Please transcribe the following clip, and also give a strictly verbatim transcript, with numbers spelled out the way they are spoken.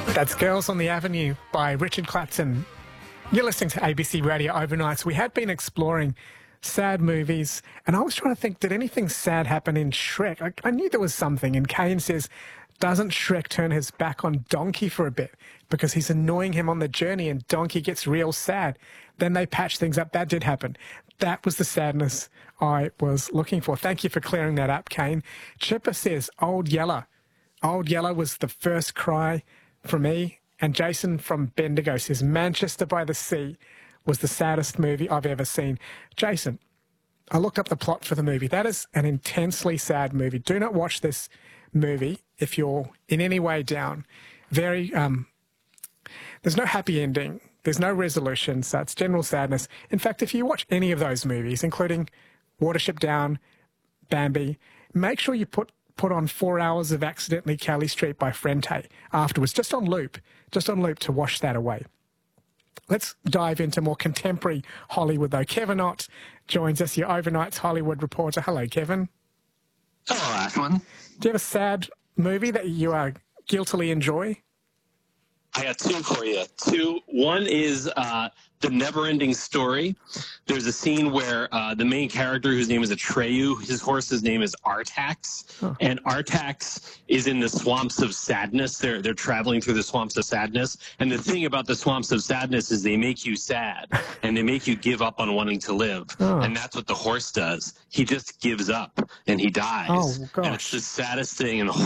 That's Girls on the Avenue by Richard Clapton. You're listening to A B C Radio Overnights. We had been exploring sad movies, and I was trying to think, did anything sad happen in Shrek? I, I knew there was something, and Kane says, doesn't Shrek turn his back on Donkey for a bit because he's annoying him on the journey and Donkey gets real sad? Then they patch things up. That did happen. That was the sadness I was looking for. Thank you for clearing that up, Kane. Chipper says, Old Yeller. Old Yeller was the first cry for me. And Jason from Bendigo says, Manchester by the Sea was the saddest movie I've ever seen. Jason, I looked up the plot for the movie. That is an intensely sad movie. Do not watch this movie if you're in any way down. Very, um, there's no happy ending. There's no resolution, so it's general sadness. In fact, if you watch any of those movies, including Watership Down, Bambi, make sure you put put on four hours of Accidentally Kelly Street by Frente afterwards, just on loop, just on loop to wash that away. Let's dive into more contemporary Hollywood, though. Kevin Ott joins us, your Overnights Hollywood reporter. Hello, Kevin. Hello, Ashwin. Do you have a sad movie that you uh, guiltily enjoy? I got two for you. Two. One is uh, The Never-Ending Story. There's a scene where uh, the main character, whose name is Atreyu, his horse's name is Artax, oh. and Artax is in the swamps of sadness. They're they're traveling through the swamps of sadness, and the thing about the swamps of sadness is they make you sad, and they make you give up on wanting to live, oh. and that's what the horse does. He just gives up, and he dies. Oh, gosh. And it's the saddest thing in